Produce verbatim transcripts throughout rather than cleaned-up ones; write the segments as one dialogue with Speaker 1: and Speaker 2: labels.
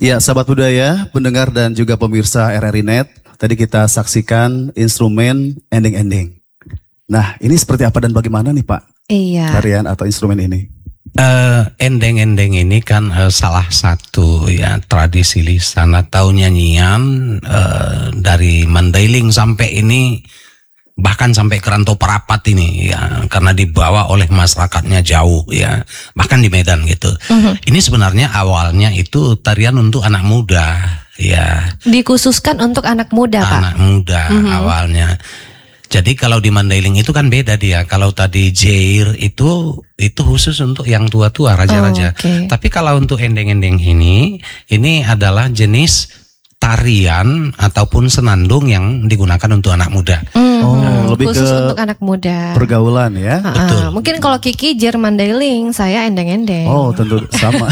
Speaker 1: Ya, sahabat budaya, pendengar dan juga pemirsa R R I Net, tadi kita saksikan instrumen ending-ending. Nah, ini seperti apa dan bagaimana nih Pak?
Speaker 2: Iya.
Speaker 1: Tarian atau instrumen ini?
Speaker 3: Uh, endeng-endeng ini kan uh, salah satu ya tradisi lisan atau nyanyian uh, dari Mandailing sampai ini, bahkan sampai ke Rantau Parapat ini ya, karena dibawa oleh masyarakatnya jauh ya, bahkan di Medan gitu. Uh-huh. Ini sebenarnya awalnya itu tarian untuk anak muda ya.
Speaker 2: Dikhususkan untuk anak muda Pak?
Speaker 3: Anak muda uh-huh. awalnya. Jadi kalau di Mandailing itu kan beda dia. Kalau tadi Jair itu itu khusus untuk yang tua-tua, raja-raja. Oh, okay. Tapi kalau untuk endeng-endeng ini, ini adalah jenis tarian ataupun senandung yang digunakan untuk anak muda.
Speaker 2: Mm,
Speaker 1: oh,
Speaker 2: hmm,
Speaker 1: lebih
Speaker 2: khusus
Speaker 1: ke
Speaker 2: untuk anak muda.
Speaker 1: Pergaulan ya.
Speaker 2: Uh-uh.
Speaker 3: Betul.
Speaker 2: Mungkin kalau Kiki Jair Mandailing, saya endeng-endeng.
Speaker 1: Oh, tentu sama.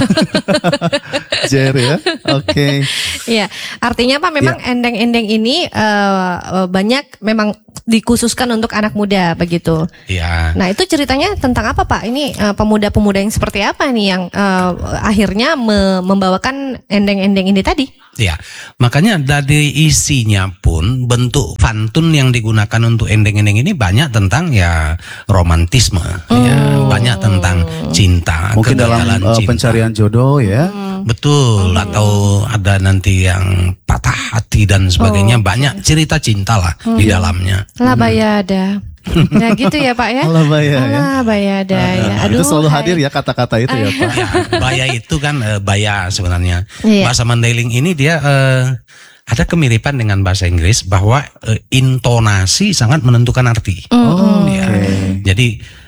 Speaker 1: Jair ya. Oke. Okay.
Speaker 2: Iya, artinya Pak memang ya. Endeng-endeng ini uh, banyak memang dikhususkan untuk anak muda begitu.
Speaker 3: Iya.
Speaker 2: Nah, itu ceritanya tentang apa Pak? Ini uh, pemuda-pemuda yang seperti apa nih yang uh, akhirnya me- membawakan endeng-endeng ini tadi?
Speaker 3: Iya. Makanya dari isinya pun bentuk pantun yang digunakan untuk endeng-endeng ini banyak tentang ya romantisme, hmm. ya banyak tentang cinta,
Speaker 1: mungkin dalam uh, cinta. Pencarian jodoh ya.
Speaker 2: Hmm.
Speaker 3: Betul, hmm. atau ada nanti yang patah hati dan sebagainya, oh. banyak cerita cinta lah hmm. di dalamnya.
Speaker 2: Lah bayada. Nah gitu ya Pak ya.
Speaker 1: Allah baya ya.
Speaker 2: Allah bayada uh, ya. Aduh,
Speaker 1: itu selalu
Speaker 2: hai.
Speaker 1: hadir ya kata-kata itu ya Pak.
Speaker 3: Ya, baya itu kan uh, baya sebenarnya.
Speaker 2: Yeah.
Speaker 3: Bahasa Mandailing ini dia uh, ada kemiripan dengan bahasa Inggris bahwa uh, intonasi sangat menentukan arti.
Speaker 1: Oh,
Speaker 3: ya.
Speaker 1: Okay.
Speaker 3: Jadi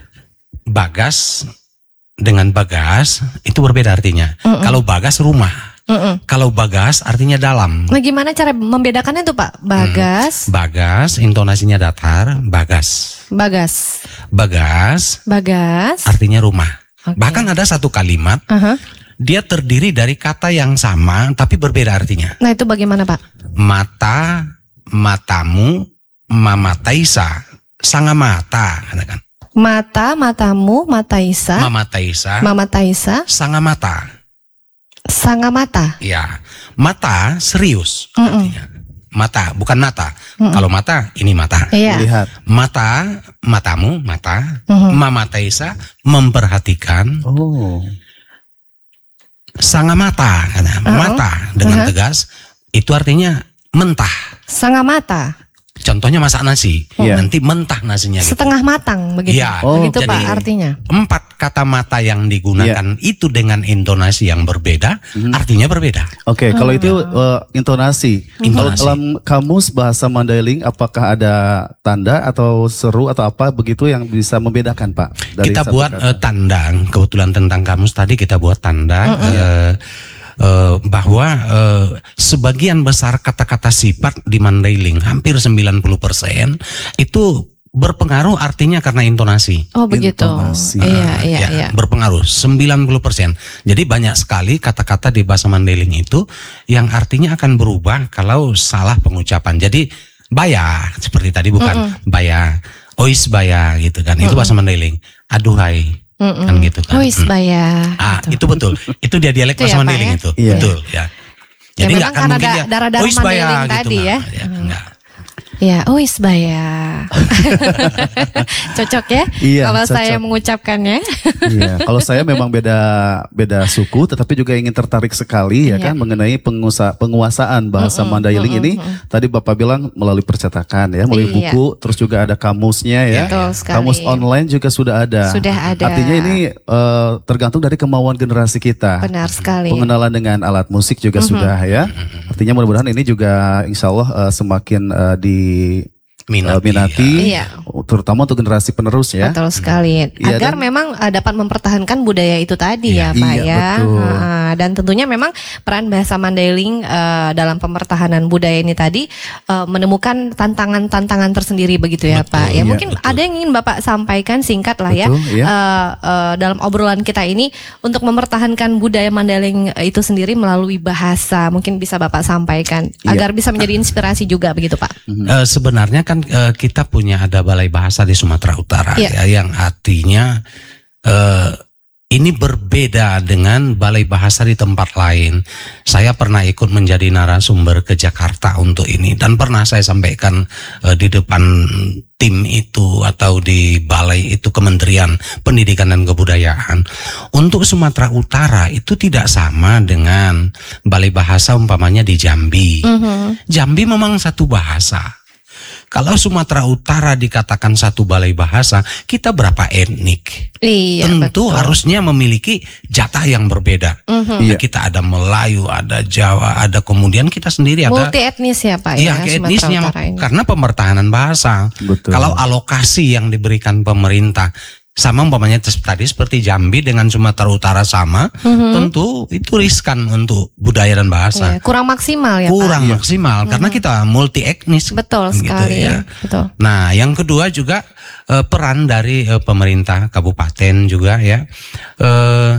Speaker 3: bagas dengan bagas itu berbeda artinya. Mm-mm. Kalau bagas rumah. Mm-mm. Kalau bagas artinya dalam.
Speaker 2: Nah gimana cara membedakannya tuh Pak? Bagas.
Speaker 3: Hmm. Bagas intonasinya datar, bagas.
Speaker 2: Bagas.
Speaker 3: Bagas.
Speaker 2: Bagas.
Speaker 3: Artinya rumah.
Speaker 2: Okay.
Speaker 3: Bahkan ada satu kalimat, uh-huh. dia terdiri dari kata yang sama tapi berbeda artinya.
Speaker 2: Nah itu bagaimana Pak?
Speaker 3: Mata, matamu, mamataisa, sangamata, katakan.
Speaker 2: Mata, matamu, mataisa.
Speaker 3: Mamataisa.
Speaker 2: Mamataisa.
Speaker 3: Sangamata.
Speaker 2: Sangamata.
Speaker 3: Ya, mata serius
Speaker 2: Mm-mm.
Speaker 3: artinya. Mata, bukan mata.
Speaker 2: Mm-mm.
Speaker 3: Kalau mata, ini mata.
Speaker 2: Iya.
Speaker 1: Lihat.
Speaker 3: Mata, matamu, mata.
Speaker 2: Mm-hmm.
Speaker 3: Mamataisa, memperhatikan.
Speaker 1: Oh.
Speaker 3: Sangamata, karena
Speaker 2: Oh.
Speaker 3: mata dengan
Speaker 2: uh-huh.
Speaker 3: tegas itu artinya mentah.
Speaker 2: Sangamata.
Speaker 3: Contohnya masak nasi,
Speaker 1: yeah.
Speaker 3: nanti mentah nasinya. Gitu.
Speaker 2: Setengah matang begitu.
Speaker 3: Ya,
Speaker 1: oh,
Speaker 2: begitu
Speaker 3: jadi
Speaker 2: Pak artinya.
Speaker 3: Empat kata mata yang digunakan yeah. itu dengan intonasi yang berbeda, mm-hmm. artinya berbeda.
Speaker 1: Oke, okay, kalau itu uh, intonasi.
Speaker 3: Intonasi.
Speaker 1: Kalau dalam kamus bahasa Mandailing, apakah ada tanda atau seru atau apa begitu yang bisa membedakan Pak? Dari
Speaker 3: kita buat uh, tanda, kebetulan tentang kamus tadi kita buat tanda. Mm-hmm. uh, Uh, bahwa uh, sebagian besar kata-kata sifat di Mandailing hampir sembilan puluh persen itu berpengaruh artinya karena intonasi.
Speaker 2: Oh begitu.
Speaker 1: Intonasi.
Speaker 2: Iya iya
Speaker 3: ya,
Speaker 2: iya.
Speaker 3: Berpengaruh sembilan puluh persen. Jadi banyak sekali kata-kata di bahasa Mandailing itu yang artinya akan berubah kalau salah pengucapan. Jadi baya seperti tadi bukan Mm-mm. baya, ois baya gitu kan. Mm-mm. Itu bahasa Mandailing. Aduhai. Mm-mm. Kan gitu kan.
Speaker 2: Ois baya.
Speaker 3: Ah,
Speaker 2: gitu.
Speaker 3: itu betul. Itu dia dialek
Speaker 2: Itu
Speaker 3: bahasa
Speaker 2: ya,
Speaker 3: Mandailing
Speaker 2: Pak, ya?
Speaker 3: itu.
Speaker 1: Iya.
Speaker 3: Betul, ya.
Speaker 2: Ya,
Speaker 3: Jadi enggak
Speaker 2: memang
Speaker 3: akan mungkin
Speaker 2: ada
Speaker 3: dia
Speaker 2: darah-darah
Speaker 3: "Ois baya"
Speaker 2: Mandailing
Speaker 3: gitu,
Speaker 2: tadi
Speaker 3: enggak.
Speaker 2: ya.
Speaker 3: Ya, enggak.
Speaker 2: Ya, ois baya. Cocok ya?
Speaker 1: Iya,
Speaker 2: kalau
Speaker 1: cocok.
Speaker 2: saya mengucapkannya.
Speaker 1: Iya, kalau saya memang beda beda suku, tetapi juga ingin tertarik sekali ya
Speaker 2: iya.
Speaker 1: kan mengenai penguasa, penguasaan bahasa
Speaker 2: Mm-mm,
Speaker 1: Mandailing
Speaker 2: mm-mm,
Speaker 1: ini.
Speaker 2: mm-mm.
Speaker 1: Tadi Bapak bilang melalui percetakan ya, melalui
Speaker 2: Iya.
Speaker 1: buku, terus juga ada kamusnya ya.
Speaker 2: Betul sekali.
Speaker 1: Kamus online juga sudah ada.
Speaker 2: Sudah ada.
Speaker 1: Artinya ini uh, tergantung dari kemauan generasi kita.
Speaker 2: Benar sekali.
Speaker 1: Pengenalan dengan alat musik juga
Speaker 2: Mm-hmm.
Speaker 1: sudah ya. Artinya mudah-mudahan ini juga insya Allah uh, semakin uh, di
Speaker 3: Minati,
Speaker 1: uh, minati
Speaker 2: ya.
Speaker 1: terutama untuk generasi penerus ya.
Speaker 2: Betul sekali.
Speaker 1: Iya,
Speaker 2: Agar
Speaker 1: dan-
Speaker 2: memang uh, dapat mempertahankan budaya itu tadi
Speaker 3: Iya.
Speaker 2: ya Pak
Speaker 1: Iya,
Speaker 2: ya.
Speaker 1: betul.
Speaker 2: Uh, dan tentunya memang peran bahasa Mandailing uh, dalam pemertahanan budaya ini tadi uh, menemukan tantangan-tantangan tersendiri begitu ya
Speaker 3: Betul,
Speaker 2: Pak. Ya
Speaker 1: iya,
Speaker 2: mungkin
Speaker 3: betul.
Speaker 2: ada yang ingin Bapak sampaikan singkat lah ya.
Speaker 1: Betul, iya.
Speaker 2: Uh, uh, dalam obrolan kita ini untuk mempertahankan budaya Mandailing itu sendiri melalui bahasa. Mungkin bisa Bapak sampaikan
Speaker 1: Iya.
Speaker 2: agar bisa menjadi inspirasi juga begitu Pak.
Speaker 3: Eh, sebenarnya kan eh, kita punya ada balai bahasa di Sumatera Utara
Speaker 2: Iya.
Speaker 3: ya, yang artinya eh, ini berbeda dengan balai bahasa di tempat lain. Saya pernah ikut menjadi narasumber ke Jakarta untuk ini dan pernah saya sampaikan uh, di depan tim itu atau di balai itu Kementerian Pendidikan dan Kebudayaan. Untuk Sumatera Utara itu tidak sama dengan balai bahasa umpamanya di Jambi. Mm-hmm. Jambi memang satu bahasa. Kalau Sumatera Utara dikatakan satu balai bahasa, kita berapa etnik?
Speaker 2: Iya,
Speaker 3: tentu
Speaker 2: betul.
Speaker 3: harusnya memiliki jatah yang berbeda.
Speaker 2: Mm-hmm.
Speaker 3: Nah, kita ada Melayu, ada Jawa, ada kemudian kita sendiri ada
Speaker 2: multi etnis ya Pak
Speaker 3: ya,
Speaker 2: ya,
Speaker 3: etnisnya karena pemertahanan bahasa.
Speaker 1: Betul.
Speaker 3: Kalau alokasi yang diberikan pemerintah sama umpamanya tadi seperti Jambi dengan Sumatera Utara sama, mm-hmm. tentu itu riskan untuk budaya dan bahasa.
Speaker 2: Iya, kurang maksimal ya
Speaker 3: kurang
Speaker 2: Pak.
Speaker 3: maksimal mm-hmm. karena kita multi etnis.
Speaker 2: Betul
Speaker 3: gitu,
Speaker 2: sekali.
Speaker 3: Ya.
Speaker 2: Betul.
Speaker 3: Nah, yang kedua juga eh, peran dari eh, pemerintah kabupaten juga ya. Eh,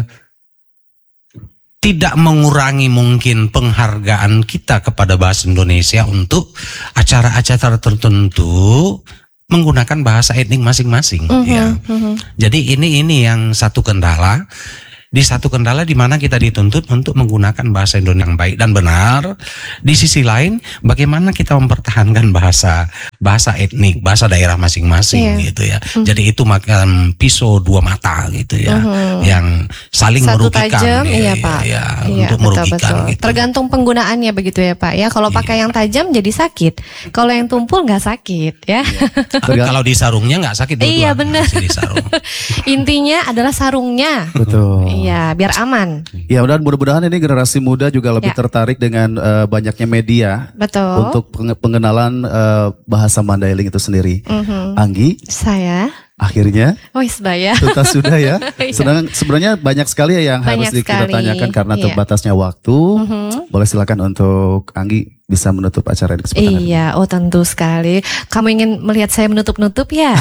Speaker 3: tidak mengurangi mungkin penghargaan kita kepada bahasa Indonesia untuk acara-acara tertentu menggunakan bahasa etnik masing-masing. Uh-huh, ya. Uh-huh. Jadi ini ini yang satu kendala. Di satu kendala di mana kita dituntut untuk menggunakan bahasa Indonesia yang baik dan benar. Di sisi lain, bagaimana kita mempertahankan bahasa bahasa etnik, bahasa daerah masing-masing, yeah. gitu ya. Uh-huh. Jadi itu makan pisau dua mata gitu ya, uh-huh. yang saling
Speaker 2: satu
Speaker 3: merugikan.
Speaker 2: tajam,
Speaker 3: ya,
Speaker 2: iya Pak.
Speaker 3: Ya,
Speaker 2: iya,
Speaker 3: untuk
Speaker 2: betul,
Speaker 3: merugikan.
Speaker 2: betul.
Speaker 3: Gitu.
Speaker 2: Tergantung penggunaannya begitu ya Pak ya. Kalau pakai yang tajam jadi sakit. Kalau yang tumpul nggak sakit ya.
Speaker 3: Kalau di sarungnya nggak sakit.
Speaker 2: Iya benar.
Speaker 3: Sarung.
Speaker 2: Intinya adalah sarungnya.
Speaker 1: Betul.
Speaker 2: Iya, biar aman.
Speaker 1: Ya, dan mudah-mudahan ini generasi muda juga lebih
Speaker 2: ya.
Speaker 1: tertarik dengan uh, banyaknya media.
Speaker 2: Betul.
Speaker 1: Untuk pengenalan uh, bahasa Mandailing itu sendiri. Mm-hmm. Anggi,
Speaker 2: saya
Speaker 1: akhirnya
Speaker 2: oh isbaya.
Speaker 1: tuntas sudah ya. Sedang sebenarnya banyak sekali ya yang
Speaker 2: banyak
Speaker 1: harus kita
Speaker 2: sekali.
Speaker 1: tanyakan karena
Speaker 2: iya.
Speaker 1: terbatasnya waktu. Mm-hmm. Boleh silakan untuk Anggi bisa menutup acara di kesempatan ini.
Speaker 2: Iya, oh tentu sekali. Kamu ingin melihat saya menutup-nutup ya?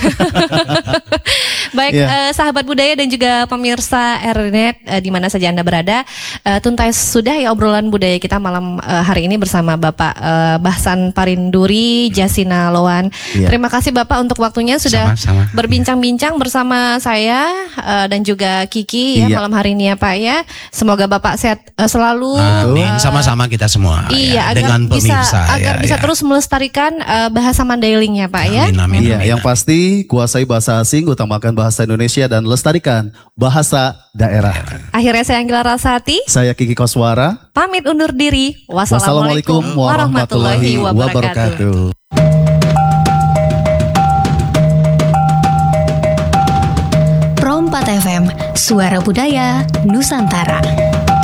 Speaker 2: Baik, yeah. eh, sahabat budaya dan juga pemirsa Ernet eh, di mana saja Anda berada, eh, tuntas sudah ya obrolan budaya kita malam eh, hari ini bersama Bapak eh, Bahsan Parinduri Jasina Loan. Yeah. Terima kasih Bapak untuk waktunya sudah sama-sama. Berbincang-bincang bersama saya uh, dan juga Kiki ya iya. malam hari ini ya Pak ya. Semoga Bapak sehat uh, selalu.
Speaker 3: Amin. Uh, sama-sama kita semua.
Speaker 2: Iya,
Speaker 3: ya,
Speaker 2: agar
Speaker 3: dengan
Speaker 2: bisa
Speaker 3: pemirsa,
Speaker 2: agar
Speaker 3: ya,
Speaker 2: bisa
Speaker 3: ya.
Speaker 2: terus melestarikan uh, bahasa Mandailing ya Pak ya.
Speaker 3: Amin, amin,
Speaker 1: iya,
Speaker 3: amin.
Speaker 1: yang pasti kuasai bahasa asing, utamakan bahasa Indonesia dan lestarikan bahasa daerah.
Speaker 2: Akhirnya saya Anggila Rasati.
Speaker 1: Saya Kiki Koswara.
Speaker 2: Pamit undur diri.
Speaker 1: Wassalamualaikum warahmatullahi wabarakatuh.
Speaker 4: Pro empat F M, Suara Budaya Nusantara.